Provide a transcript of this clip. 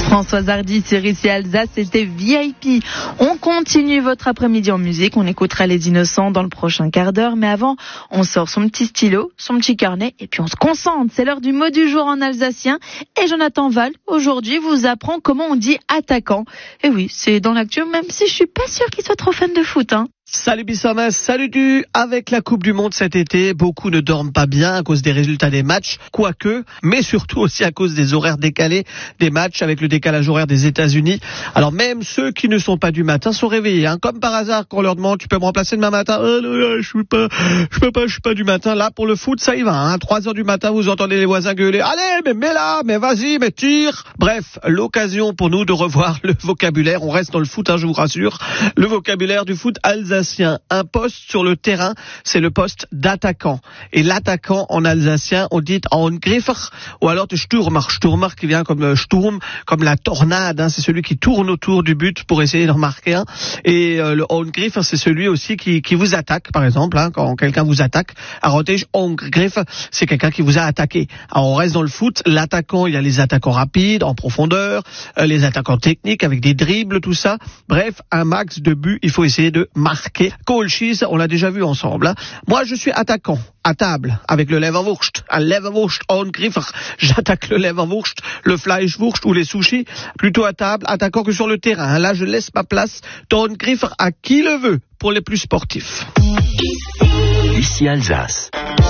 Françoise Hardy sur ici Alsace, c'était VIP. On continue votre après-midi en musique, on écoutera Les Innocents dans le prochain quart d'heure, mais avant, on sort son petit stylo, son petit carnet, et puis on se concentre. C'est l'heure du mot du jour en alsacien, et Jonathan Val, aujourd'hui, vous apprend comment on dit attaquant. Et oui, c'est dans l'actu, même si je suis pas sûre qu'il soit trop fan de foot, hein. Salut Bissamas, salut du. Avec la Coupe du Monde cet été, beaucoup ne dorment pas bien à cause des résultats des matchs, quoique, mais surtout aussi à cause des horaires décalés des matchs avec le décalage horaire des États-Unis. Alors même ceux qui ne sont pas du matin sont réveillés, hein. Comme par hasard, quand on leur demande, tu peux me remplacer demain matin? Je suis pas du matin. Là, pour le foot, ça y va, hein. 3h du matin, vous entendez les voisins gueuler. Allez, mais mets là, mais vas-y, mais tire. Bref, l'occasion pour nous de revoir le vocabulaire. On reste dans le foot, hein, je vous rassure. Le vocabulaire du foot alsacien. Un poste sur le terrain, c'est le poste d'attaquant. Et l'attaquant en alsacien, on dit Angreifer ou alors de Stürmer. Stürmer qui vient comme Sturm, comme la tornade, hein, c'est celui qui tourne autour du but pour essayer de remarquer un. Et le Angreifer, c'est celui aussi qui vous attaque, par exemple, hein, quand quelqu'un vous attaque. Arrotej Angreifer, c'est quelqu'un qui vous a attaqué. Alors on reste dans le foot. L'attaquant, il y a les attaquants rapides, en profondeur, les attaquants techniques avec des dribbles, tout ça. Bref, un max de buts, il faut essayer de marquer. Kohlschieß, on l'a déjà vu ensemble, hein. Moi, je suis attaquant, à table, avec le Leverwurst. Un Leverwurst Angreifer. J'attaque le Leverwurst, le Fleischwurst ou les sushis. Plutôt à table, attaquant que sur le terrain. Là, je laisse ma place d'Angreifer à qui le veut pour les plus sportifs. Ici Alsace.